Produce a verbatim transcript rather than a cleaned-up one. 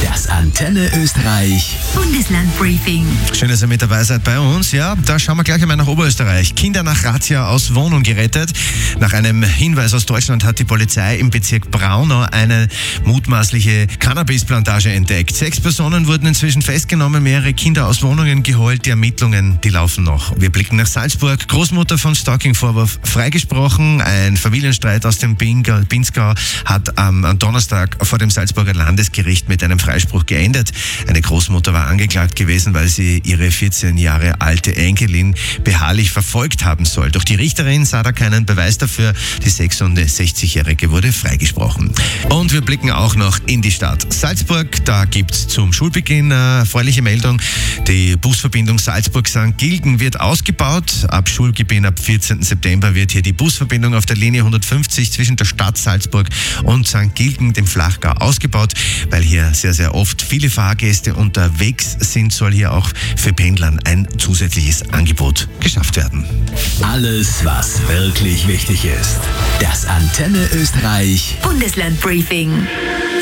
Das Antenne Österreich Bundeslandbriefing. Schön, dass ihr mit dabei seid bei uns. Ja, da schauen wir gleich einmal nach Oberösterreich. Kinder nach Razzia aus Wohnung gerettet. Nach einem Hinweis aus Deutschland hat die Polizei im Bezirk Braunau eine mutmaßliche Cannabisplantage entdeckt. Sechs Personen wurden inzwischen festgenommen, mehrere Kinder aus Wohnungen geholt. Die Ermittlungen, die laufen noch. Wir blicken nach Salzburg. Großmutter von Stalking-Vorwurf freigesprochen. Ein Familienstreit aus dem Pinzgau hat am Donnerstag vor dem Salzburger Landesgericht mit einem Freispruch geendet. Eine Großmutter war angeklagt gewesen, weil sie ihre vierzehn Jahre alte Enkelin beharrlich verfolgt haben soll. Doch die Richterin sah da keinen Beweis dafür. Die sechsundsechzigjährige wurde freigesprochen. Und wir blicken auch noch in die Stadt Salzburg. Da gibt's zum Schulbeginn eine erfreuliche Meldung. Die Busverbindung Salzburg-Sankt Gilgen wird ausgebaut. Ab Schulbeginn, ab vierzehnten September, wird hier die Busverbindung auf der Linie hundertfünfzig zwischen der Stadt Salzburg und Sankt Gilgen, dem Flachgau, ausgebaut. Weil hier sehr, sehr oft viele Fahrgäste unterwegs sind, soll hier auch für Pendlern ein zusätzliches Angebot geschafft werden. Alles, was wirklich wichtig ist. Das Antenne Österreich Bundeslandbriefing.